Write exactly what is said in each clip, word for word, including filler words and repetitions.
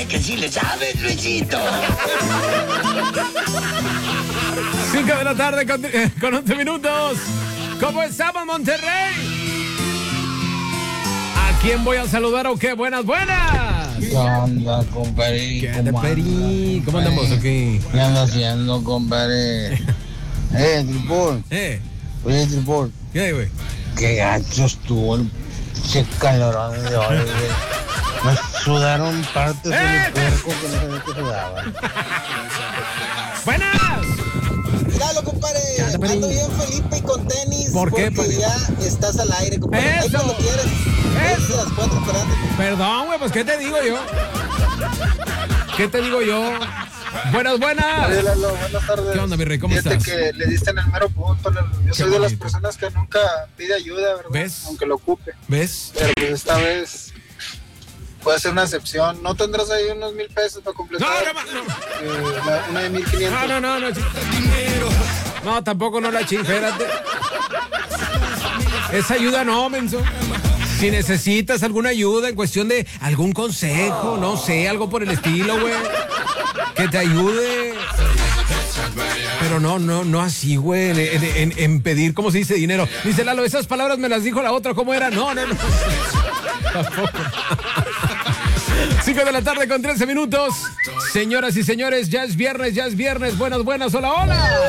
que sí le sabes, Luisito. Cinco de la tarde con, eh, con once minutos. ¿Cómo estamos, Monterrey? ¿A quién voy a saludar o qué? Buenas, buenas. ¿Qué onda, compadre? ¿Qué onda, Peri? ¿Cómo andamos aquí? ¿Qué andas haciendo, compadre? Eh, Tripol. Eh, Oye, Tripol. ¿qué, güey? Qué gacho estuvo el ese calorón de hoy, güey. Me sudaron partes ¡Eh! de mi cuerpo que no sabía que sudaban. ¡Buenas! Míralo, compadre. ¿Qué onda, Peri? Ando bien, Felipe, y con tenis. ¿Por qué, Porque Peri? ya estás al aire, compadre. Ahí ¡Eso! cuando quieres. ¡Eso! Las cuatro esperando. Perdón, güey, pues ¿qué te digo yo? ¿Qué te digo yo? Buenas, buenas. Oye, Lalo, buenas tardes. ¿Qué onda, mi rey? ¿Cómo Fíjate estás? que le diste en el mero punto, Lalo. Yo soy de las bonito. personas que nunca pide ayuda, ¿verdad? ¿Ves? Aunque lo ocupe. ¿Ves? Pero pues esta vez puede ser una excepción. ¿No tendrás ahí unos mil pesos para completar? No, no, ma- no. Eh, la- una de mil quinientos. No, no, no, no. No, tampoco no la ching, espérate. Esa ayuda no, menso. Si necesitas alguna ayuda en cuestión de algún consejo, no sé, algo por el estilo, güey. Que te ayude. Pero no, no, no así, güey, en, en- en- en pedir, ¿cómo se dice? Dinero. Dice Lalo, esas palabras me las dijo la otra, ¿cómo era? No, no, no. Tampoco. Cinco de la tarde con trece minutos. Señoras y señores, ya es viernes, ya es viernes. Buenas, buenas, hola, hola.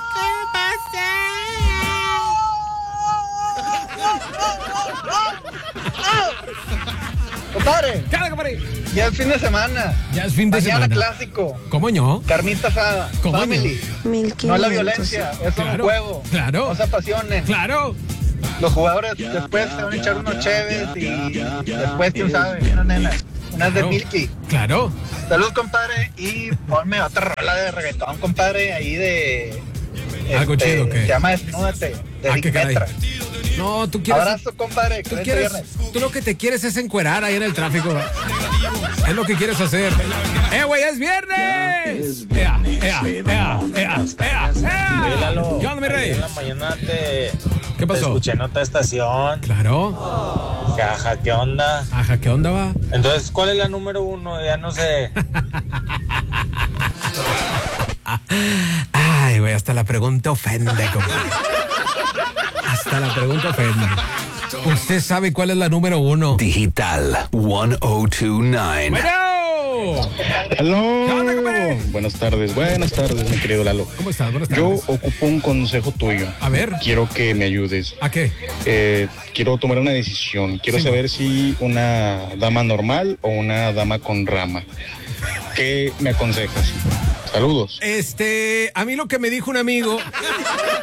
Compadre, ¿Qué onda, compadre? ya es fin de semana. Ya es fin de Mañana semana. clásico. ¿Cómo no? Carnita asada. ¿Cómo no? Family. mil No a la quinientos. violencia. Es Claro, un juego. claro. No se apasionen. Claro. Los jugadores después se van a echar unos cheves y después, quién sabe, una nena. Unas de Claro. Milky. Claro. Salud, compadre. Y ponme otra rola de reggaetón, compadre, ahí de... Algo este, chido, ¿qué? Se llama Desnúdate, de Ah, Vic qué caray. Metra. No, tú quieres. Abrazo, compadre. Tú excelente quieres. viernes. Tú lo que te quieres es encuerar ahí en el tráfico. ¿va? Es lo que quieres hacer. ¡Eh, güey, es viernes! ¡Ea, ea, ea, ea, ea, ea! Lalo, ¿Qué onda, mi ayer rey? en la mañana te, ¿Qué pasó? te escuché en otra estación. Claro. Jaja, ¿qué onda? Ajá, ¿qué onda va? Entonces, ¿cuál es la número uno? Ya no sé. Ay, güey, hasta la pregunta ofende, compadre. Hasta la pregunta ofende. ¿Usted sabe cuál es la número uno? Digital mil veintinueve. ¡Bueno! Hello. ¿Qué onda, compadre? Buenas tardes, buenas tardes, mi querido Lalo. ¿Cómo estás? Buenas Yo tardes. ocupo un consejo tuyo. A ver. Quiero que me ayudes. ¿A qué? Eh, quiero tomar una decisión. Quiero Sí. saber si una dama normal o una dama con rama. ¿Qué me aconsejas? Saludos. Este, a mí lo que me dijo un amigo